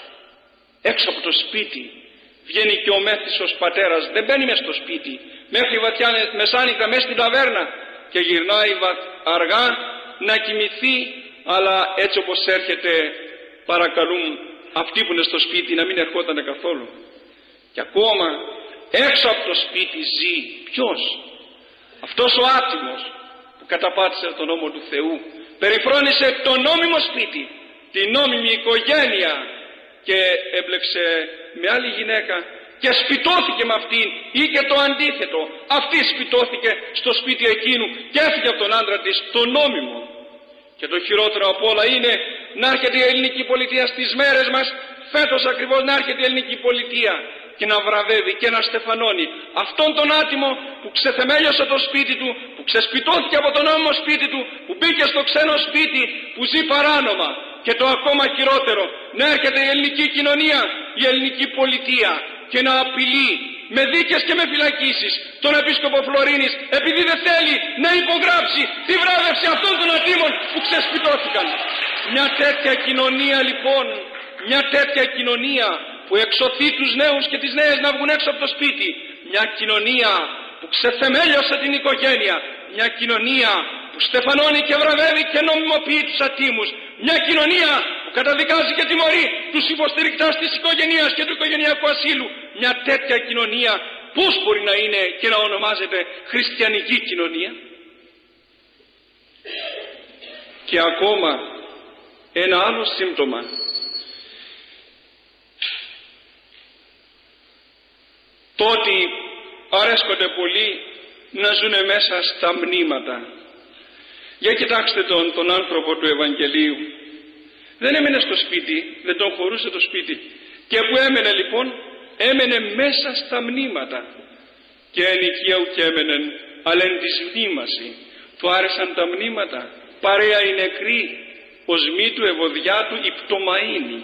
Έξω από το σπίτι βγαίνει και ο μέθησος πατέρας, δεν μπαίνει μέσα στο σπίτι, μέχρι βαθιά μεσάνυχτα μέσα στην ταβέρνα και γυρνάει αργά να κοιμηθεί, αλλά έτσι όπως έρχεται παρακαλούν αυτοί που είναι στο σπίτι να μην ερχότανε καθόλου. Και ακόμα έξω από το σπίτι ζει ποιος? Αυτός ο άτιμος που καταπάτησε τον νόμο του Θεού, περιφρόνησε το νόμιμο σπίτι, την νόμιμη οικογένεια και έμπλεξε με άλλη γυναίκα και σπιτώθηκε με αυτήν, ή και το αντίθετο, αυτή σπιτώθηκε στο σπίτι εκείνου και έφυγε από τον άντρα της, το νόμιμο. Και το χειρότερο από όλα είναι να έρχεται η ελληνική πολιτεία στις μέρες μας, φέτος ακριβώς να έρχεται η ελληνική πολιτεία και να βραβεύει και να στεφανώνει αυτόν τον άτιμο που ξεθεμέλιωσε το σπίτι του, που ξεσπιτώθηκε από το νόμιμο σπίτι του, που μπήκε στο ξένο σπίτι, που ζει παράνομα. Και το ακόμα χειρότερο, να έρχεται η ελληνική κοινωνία, η ελληνική πολιτεία και να απειλεί με δίκες και με φυλακίσεις τον επίσκοπο Φλωρίνης επειδή δεν θέλει να υπογράψει τη βράβευση αυτών των ατίμων που ξεσπιτώθηκαν. Μια τέτοια κοινωνία λοιπόν, μια τέτοια κοινωνία που εξωθεί τους νέους και τις νέες να βγουν έξω από το σπίτι, μια κοινωνία που ξεθεμέλιωσε την οικογένεια, μια κοινωνία που στεφανώνει και βραβεύει και νομιμοποιεί τους ατίμους, μια κοινωνία που καταδικάζει και τιμωρεί τους υποστηρικτάς της οικογένειας και του οικογενειακού ασύλου, μια τέτοια κοινωνία πώς μπορεί να είναι και να ονομάζεται χριστιανική κοινωνία? Και ακόμα ένα άλλο σύμπτωμα, το ότι αρέσκονται πολύ να ζουν μέσα στα μνήματα. Για κοιτάξτε τον, τον άνθρωπο του Ευαγγελίου. Δεν έμενε στο σπίτι, δεν τον χωρούσε το σπίτι. Και που έμενε λοιπόν, έμενε μέσα στα μνήματα. Και ενοικία ουκ έμενεν, αλλά εν της μνήμαση. Του άρεσαν τα μνήματα, παρέα οι νεκροί, οσμή του, ευωδιά του, η πτωμαΐνη.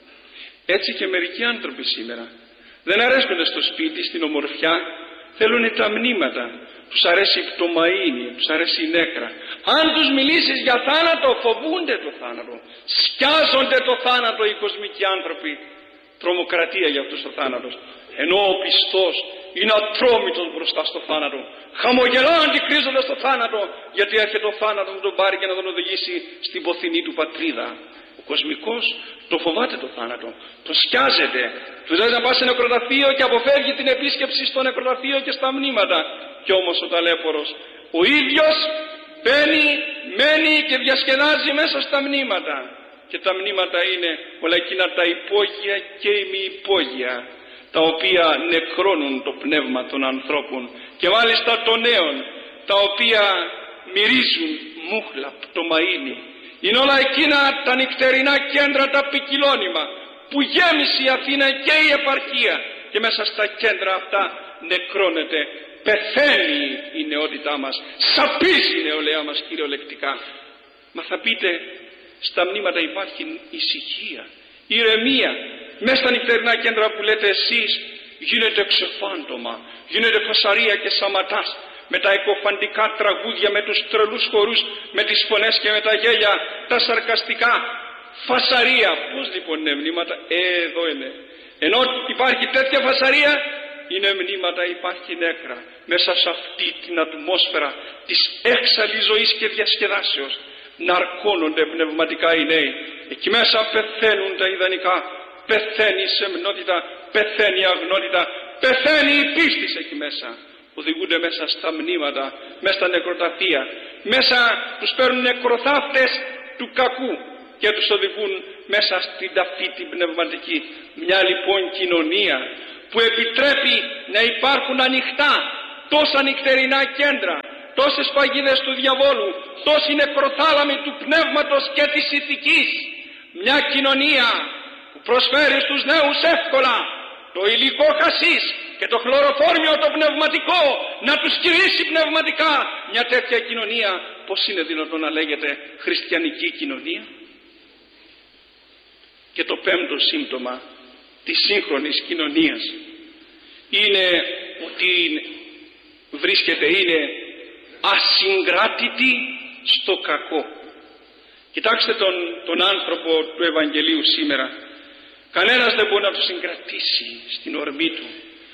Έτσι και μερικοί άνθρωποι σήμερα δεν αρέσκονται στο σπίτι, στην ομορφιά, θέλουν τα μνήματα. Τους αρέσει η πτωμαΐνη, τους αρέσει η νέκρα. Αν τους μιλήσεις για θάνατο, φοβούνται το θάνατο. Σκιάζονται το θάνατο οι κοσμικοί άνθρωποι. Τρομοκρατία για αυτούς το θάνατος. Ενώ ο πιστός είναι ατρόμητος μπροστά στο θάνατο. Χαμογελά αντικρίζοντας το θάνατο, γιατί έρχεται ο θάνατος να τον πάρει και να τον οδηγήσει στην ποθηνή του πατρίδα. Ο κοσμικός το φοβάται το θάνατο, το σκιάζεται, του λέει να πάει σε νεκροταφείο και αποφεύγει την επίσκεψη στο νεκροταφείο και στα μνήματα. Κι όμως ο ταλέπορος ο ίδιος μπαίνει, μένει και διασκεδάζει μέσα στα μνήματα. Και τα μνήματα είναι όλα εκείνα τα υπόγεια και οι μη υπόγεια, τα οποία νεκρώνουν το πνεύμα των ανθρώπων και μάλιστα των νέων, τα οποία μυρίζουν μούχλα, πτωμαΐνη. Είναι όλα εκείνα τα νυχτερινά κέντρα, τα ποικιλώνυμα που γέμισε η Αθήνα και η επαρχία, και μέσα στα κέντρα αυτά νεκρώνεται, πεθαίνει η νεότητά μας, σαπίζει η νεολαία μας κυριολεκτικά. Μα θα πείτε, στα μνήματα υπάρχει ησυχία, ηρεμία. Μέσα στα νυχτερινά κέντρα που λέτε εσείς γίνεται ξεφάντωμα, γίνεται φασαρία και σαματάς, με τα εκοφαντικά τραγούδια, με τους τρελούς χορούς, με τις φωνές και με τα γέλια, τα σαρκαστικά. Φασαρία. Πώς λοιπόν είναι μνήματα? Ε, εδώ είναι. Ενώ υπάρχει τέτοια φασαρία, είναι μνήματα, υπάρχει νέκρα. Μέσα σε αυτή την ατμόσφαιρα της έξαλλης ζωής και διασκεδάσεως ναρκώνονται πνευματικά οι νέοι. Εκεί μέσα πεθαίνουν τα ιδανικά, πεθαίνει η σεμνότητα, πεθαίνει η αγνότητα, πεθαίνει η πίστη εκεί μέσα. οδηγούνται μέσα στα μνήματα, μέσα στα νεκροταφεία, μέσα τους παίρνουν νεκροθάφτες του κακού και τους οδηγούν μέσα στην ταφή την πνευματική. Μια λοιπόν κοινωνία που επιτρέπει να υπάρχουν ανοιχτά τόσα νυχτερινά κέντρα, τόσες παγίδες του διαβόλου, τόση νεκροθάλαμη του πνεύματος και της ηθικής. Μια κοινωνία που προσφέρει στους νέους εύκολα το υλικό χασίς και το χλωροφόρμιο το πνευματικό, να τους κηρύσει πνευματικά. Μια τέτοια κοινωνία πώς είναι δυνατόν να λέγεται χριστιανική κοινωνία? Και το πέμπτο σύμπτωμα της σύγχρονης κοινωνίας είναι ότι βρίσκεται, είναι ασυγκράτητη στο κακό. Κοιτάξτε τον, τον άνθρωπο του Ευαγγελίου σήμερα. Κανένας δεν μπορεί να τον συγκρατήσει στην ορμή του.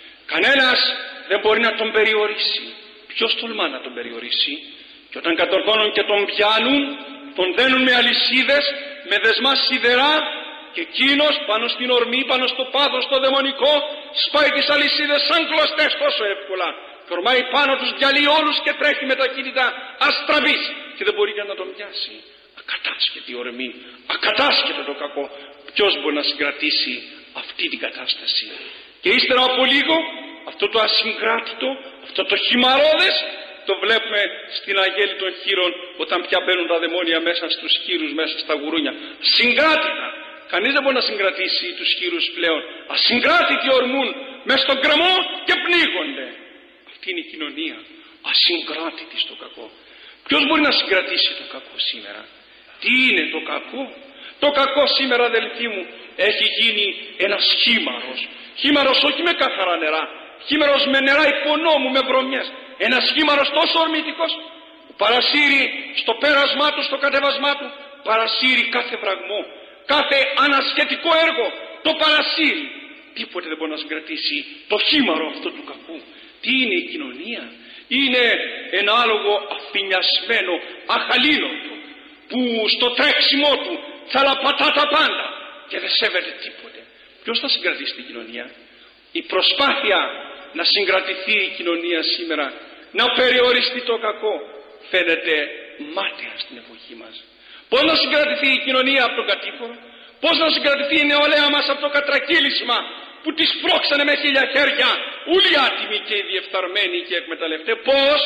Κανένας δεν μπορεί να τον περιορίσει. Ποιος τολμά να τον περιορίσει? Και όταν κατορθώνουν και τον πιάνουν, τον δένουν με αλυσίδες, με δεσμά σιδερά, και εκείνος πάνω στην ορμή, πάνω στο πάθος, στο δαιμονικό, σπάει τις αλυσίδες σαν κλωστές τόσο εύκολα. Κορμάει πάνω τους, διαλύει όλους και τρέχει με ταχύτητα αστραβής και δεν μπορεί καν να τον πιάσει. Ακατάσχετη ορμή, ακατάσχετο το κακό. Ποιος μπορεί να συγκρατήσει αυτή την κατάσταση? Και ύστερα από λίγο αυτό το ασυγκράτητο, αυτό το χυμαρώδες, το βλέπουμε στην αγέλη των χείρων, όταν πια μπαίνουν τα δαιμόνια μέσα στους χείρους, μέσα στα γουρούνια. Συγκράτητα. Κανείς δεν μπορεί να συγκρατήσει τους χείρους πλέον. Ασυγκράτητοι ορμούν μες στον γκρεμό και πνίγονται. Αυτή είναι η κοινωνία. Ασυγκράτητη στο κακό. Ποιος μπορεί να συγκρατήσει το κακό σήμερα? Τι είναι το κακό? Το κακό σήμερα, αδελφοί μου, έχει γίνει ένας χήμαρος. Χήμαρος όχι με καθαρά νερά. Χήμαρος με νερά υπονόμου, με βρωμιές. Ένας χήμαρος τόσο ορμητικός που παρασύρει στο πέρασμά του, στο κατέβασμά του, παρασύρει κάθε φραγμό, κάθε ανασχετικό έργο, το παρασύρει. Τίποτε δεν μπορεί να συγκρατήσει το χήμαρο αυτό του κακού. Τι είναι η κοινωνία? Είναι ένα άλογο αφηνιασμένο, αχαλήνωτο, που στο τρέξιμό του θαλαπατά τα πάντα και δεν σέβεται τίποτε. Ποιος θα συγκρατήσει την κοινωνία? Η προσπάθεια να συγκρατηθεί η κοινωνία σήμερα, να περιοριστεί το κακό, φαίνεται μάταια στην εποχή μας. Πώς να συγκρατηθεί η κοινωνία από τον κατήφορο? Πώς να συγκρατηθεί η νεολαία μας από το κατρακύλισμα που τις πρόξανε με χίλια χέρια όλοι οι άτιμοι και οι διεφθαρμένοι και εκμεταλλευτές? Πώς?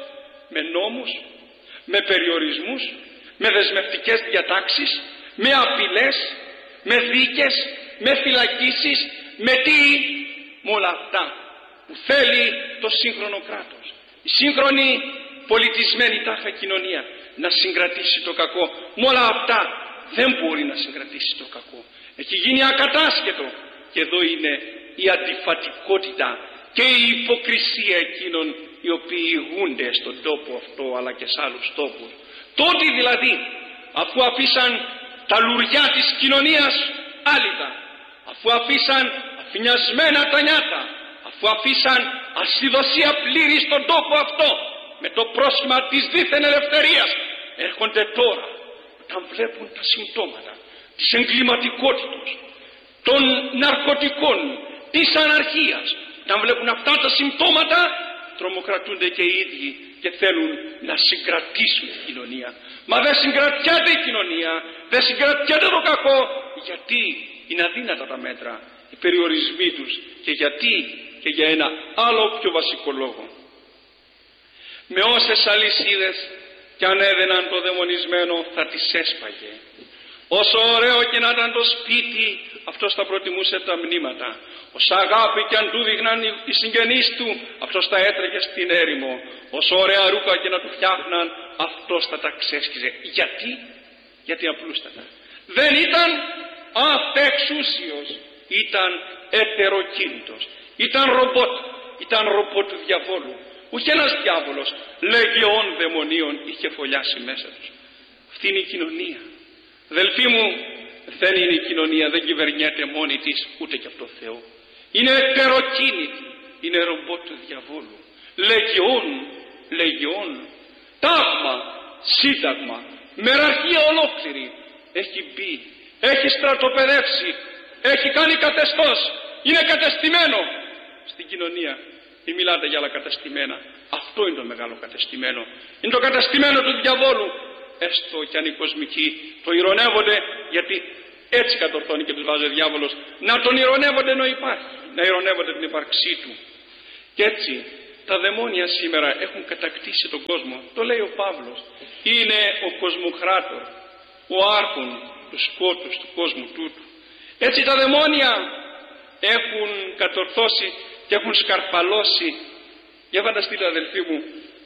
Με νόμους, με περιορισμούς, με δεσμευτικές διατάξεις, με απειλές, με δίκες, με φυλακίσεις, με τι? Με όλα αυτά που θέλει το σύγχρονο κράτος, η σύγχρονη πολιτισμένη τάχα κοινωνία, να συγκρατήσει το κακό. Με όλα αυτά δεν μπορεί να συγκρατήσει το κακό. Έχει γίνει ακατάσχετο. Και εδώ είναι η αντιφατικότητα και η υποκρισία εκείνων οι οποίοι ηγούνται στον τόπο αυτό αλλά και σε άλλους τόπους. Τότε δηλαδή, αφού αφήσαν τα λουριά της κοινωνίας άλυτα, αφού αφήσαν αφηνιασμένα τα νιάτα, αφού αφήσαν ασυδοσία πλήρη στον τόπο αυτό με το πρόσχημα της δίθεν ελευθερίας, έρχονται τώρα όταν βλέπουν τα συμπτώματα της εγκληματικότητας, των ναρκωτικών, της αναρχίας, όταν βλέπουν αυτά τα συμπτώματα, τρομοκρατούνται και οι ίδιοι και θέλουν να συγκρατήσουν την κοινωνία. Μα δεν συγκρατιάται η κοινωνία, δεν συγκρατιάται το κακό, γιατί είναι αδύνατα τα μέτρα, οι περιορισμοί τους, και γιατί? Και για ένα άλλο πιο βασικό λόγο. Με όσες αλυσίδες κι αν έδαιναν το δαιμονισμένο θα τις έσπαγε. Όσο ωραίο και να ήταν το σπίτι, αυτός θα προτιμούσε τα μνήματα. Όσα αγάπη κι αν του δείχναν οι συγγενείς του, αυτός θα έτρεχε στην έρημο. Όσο ωραία ρούχα και να του φτιάχναν, αυτός θα τα ξέσχιζε. Γιατί? Γιατί απλούστατα δεν ήταν αφεξούσιος, ήταν ετεροκίνητος, ήταν ρομπότ, ήταν ρομπότ του διαβόλου. Ούτε ένας διάβολος λεγεών δαιμονίων είχε φωλιάσει μέσα τους. Αυτή είναι η κοινωνία. Αδελφοί μου, δεν είναι η κοινωνία, δεν κυβερνιέται μόνη της ούτε και από το Θεό. Είναι ετεροκίνητη, είναι ρομπότ του διαβόλου. Λεγεών, λεγεών, τάγμα, σύνταγμα, μεραρχία ολόκληρη έχει μπει, έχει στρατοπεδεύσει, έχει κάνει καθεστώς, είναι κατεστημένο στην κοινωνία. Μην μιλάτε για άλλα καταστημένα. Αυτό είναι το μεγάλο κατεστημένο. Είναι το κατεστημένο του διαβόλου. Έστω κι αν οι κοσμικοί το ειρωνεύονται, γιατί έτσι κατορθώνει και τους βάζει ο διάβολος. Να τον ειρωνεύονται ενώ υπάρχει. Να ειρωνεύονται την ύπαρξή του. Και έτσι τα δαιμόνια σήμερα έχουν κατακτήσει τον κόσμο. Το λέει ο Παύλος. Είναι ο κοσμοχράτορ, ο άρχον του σκότους του κόσμου τούτου. Έτσι τα δαιμόνια έχουν κατορθώσει και έχουν σκαρφαλώσει. Για φανταστείτε αδελφοί μου,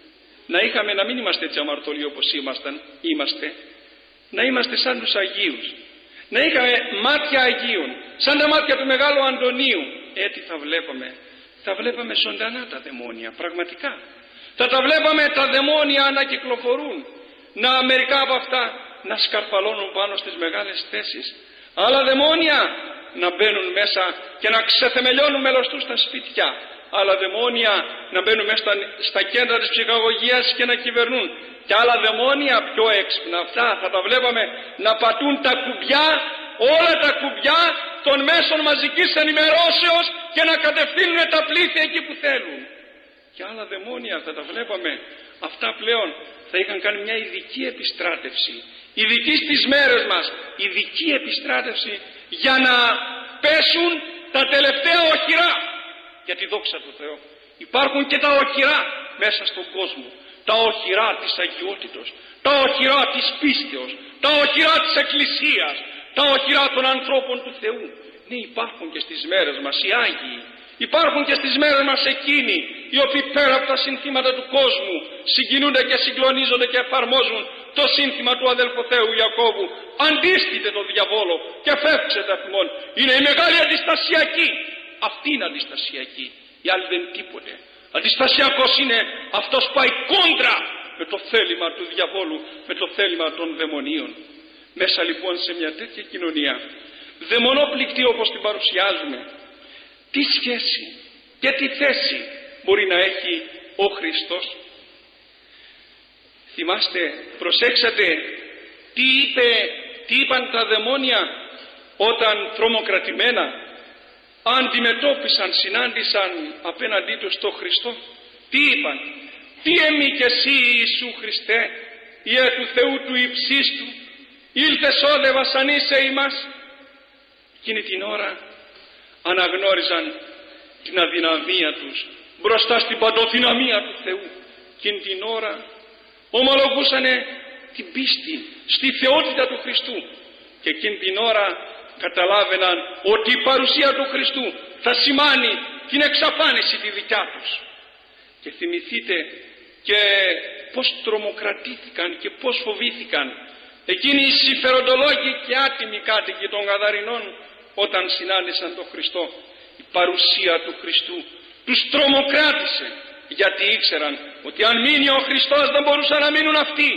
να είχαμε, να μην είμαστε έτσι αμαρτωλοί όπως ήμασταν, είμαστε, να είμαστε σαν τους Αγίους. Να είχαμε μάτια Αγίων, σαν τα μάτια του Μεγάλου Αντωνίου. Έτσι θα βλέπαμε. Θα βλέπαμε ζωντανά τα δαιμόνια, πραγματικά. Θα τα βλέπαμε τα δαιμόνια να κυκλοφορούν. Να μερικά από αυτά να σκαρφαλώνουν πάνω στις μεγάλες θέσεις. Άλλα δαιμόνια να μπαίνουν μέσα και να ξεθεμελιώνουν μελωστούς στα σπίτια. Άλλα δαιμόνια να μπαίνουν μέσα στα, στα κέντρα της ψυχαγωγίας και να κυβερνούν. Και άλλα δαιμόνια πιο έξυπνα, αυτά θα τα βλέπαμε να πατούν τα κουμπιά, όλα τα κουμπιά των μέσων μαζικής ενημερώσεως και να κατευθύνουν τα πλήθη εκεί που θέλουν. Και άλλα δαιμόνια θα τα βλέπαμε, αυτά πλέον θα είχαν κάνει μια ειδική επιστράτευση, ειδική στις μέρες μας, ειδική επιστράτευση για να πέσουν τα τελευταία οχυρά. Γιατί δόξα τω Θεώ υπάρχουν και τα οχυρά μέσα στον κόσμο. Τα οχυρά της αγιότητος, τα οχυρά της πίστεως, τα οχυρά της Εκκλησίας, τα οχυρά των ανθρώπων του Θεού. Ναι, υπάρχουν και στις μέρες μας οι Άγιοι. Υπάρχουν και στις μέρες μας εκείνοι οι οποίοι πέρα από τα συνθήματα του κόσμου συγκινούνται και συγκλονίζονται και εφαρμόζουν το σύνθημα του αδέλφου Θεού Ιακώβου. Αντίστητε το διαβόλο και φεύξετε αυτόν. Είναι η μεγάλη αντιστασιακή. Αυτή είναι αντιστασιακή. Οι άλλοι δεν είναι τίποτε. Αντιστασιακός είναι αυτός που πάει κόντρα με το θέλημα του διαβόλου, με το θέλημα των δαιμονίων. Μέσα λοιπόν σε μια τέτοια κοινωνία, δαιμονόπληκτη όπως την παρουσιάζουμε, τι σχέση και τι θέση μπορεί να έχει ο Χριστός? Θυμάστε, προσέξατε τι είπε, τι είπαν τα δαιμόνια όταν τρομοκρατημένα αντιμετώπισαν, συνάντησαν απέναντί τους τον Χριστό. Τι είπαν? Τι εμεί και εσύ Ιησού Χριστέ, Ιε του Θεού του υψίστου, ήλθες όδε βασανίσαι ημάς? Εκείνη την ώρα αναγνώριζαν την αδυναμία τους μπροστά στην παντοδυναμία του Θεού. Εκείνη την ώρα ομολογούσανε την πίστη στη θεότητα του Χριστού και εκείνη την ώρα καταλάβαιναν ότι η παρουσία του Χριστού θα σημάνει την εξαφάνιση τη δικιά τους. Και θυμηθείτε και πως τρομοκρατήθηκαν και πως φοβήθηκαν εκείνοι οι συμφεροντολόγοι και άτιμοι κάτοικοι των Γαδαρινών όταν συνάντησαν τον Χριστό. Η παρουσία του Χριστού τους τρομοκράτησε, γιατί ήξεραν ότι αν μείνει ο Χριστός δεν μπορούσαν να μείνουν αυτοί.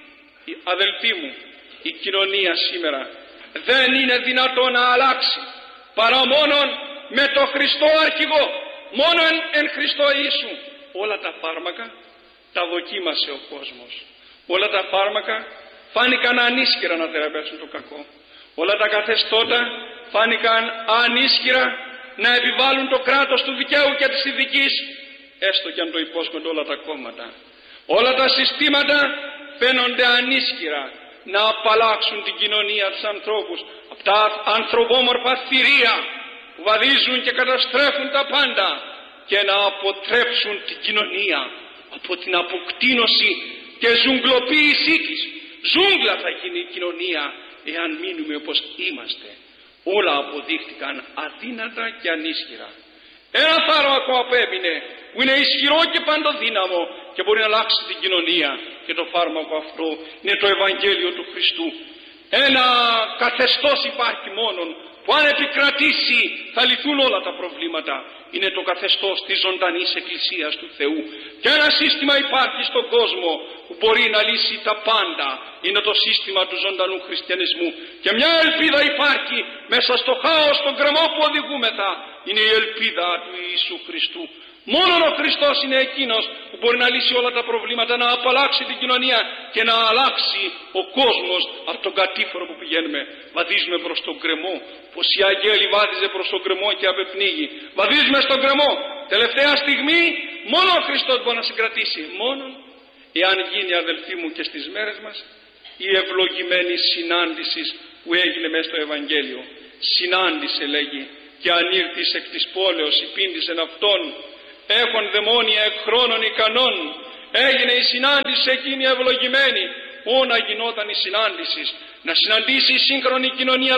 Αδελφοί μου, η κοινωνία σήμερα δεν είναι δυνατό να αλλάξει παρά μόνον με το Χριστό αρχηγό, μόνο εν, εν Χριστώ Ιησού. Όλα τα φάρμακα τα δοκίμασε ο κόσμος. Όλα τα φάρμακα φάνηκαν ανίσχυρα να θεραπεύσουν το κακό. Όλα τα καθεστώτα φάνηκαν ανίσχυρα να επιβάλλουν το κράτος του δικαίου και της ηθικής, έστω και αν το υπόσχονται όλα τα κόμματα. Όλα τα συστήματα φαίνονται ανίσχυρα να απαλλάξουν την κοινωνία, τους ανθρώπους από τα ανθρωπόμορφα θηρία που βαδίζουν και καταστρέφουν τα πάντα και να αποτρέψουν την κοινωνία από την αποκτήνωση και ζουγκλοποίησή της. Ζούγκλα θα γίνει η κοινωνία εάν μείνουμε όπως είμαστε. Όλα αποδείχτηκαν αδύνατα και ανίσχυρα. Ένα φάρμακο απέμεινε που είναι ισχυρό και παντοδύναμο και μπορεί να αλλάξει την κοινωνία, και το φάρμακο αυτό είναι το Ευαγγέλιο του Χριστού. Ένα καθεστώς υπάρχει μόνον που αν επικρατήσει θα λυθούν όλα τα προβλήματα. Είναι το καθεστώς της ζωντανής Εκκλησίας του Θεού. Και ένα σύστημα υπάρχει στον κόσμο που μπορεί να λύσει τα πάντα. Είναι το σύστημα του ζωντανού χριστιανισμού. Και μια ελπίδα υπάρχει μέσα στο χάος, στον γκρεμό που οδηγούμεθα. Είναι η ελπίδα του Ιησού Χριστού. Μόνον ο Χριστός είναι εκείνος που μπορεί να λύσει όλα τα προβλήματα, να απαλλάξει την κοινωνία και να αλλάξει ο κόσμος από τον κατήφορο που πηγαίνουμε. Βαδίζουμε προς τον γκρεμό, πως η Αγέλη βάδιζε προς τον γκρεμό και απεπνίγει. Βαδίζουμε στον γκρεμό. Τελευταία στιγμή μόνο ο Χριστός μπορεί να συγκρατήσει. Μόνον εάν γίνει, αδελφοί μου, και στις μέρες μας η ευλογημένη συνάντηση που έγινε μέσα στο Ευαγγέλιο. Συνάντησε, λέγει, και αν ήρθεις εκ της πόλεως υπήντησεν αυτόν, έχων δαιμόνια εκ χρόνων ικανών. Έγινε η συνάντηση εκείνη ευλογημένη. Όνα γινόταν η συνάντηση, να συναντήσει η σύγχρονη κοινωνία